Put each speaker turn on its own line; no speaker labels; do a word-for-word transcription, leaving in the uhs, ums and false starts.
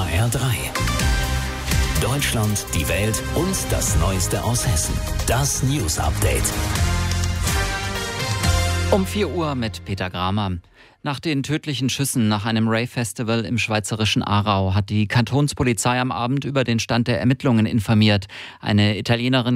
R drei. Deutschland, die Welt und das Neueste aus Hessen. Das News Update.
Um vier Uhr mit Peter Gramer. Nach den tödlichen Schüssen nach einem Rave-Festival im schweizerischen Aarau hat die Kantonspolizei am Abend über den Stand der Ermittlungen informiert. Eine Italienerin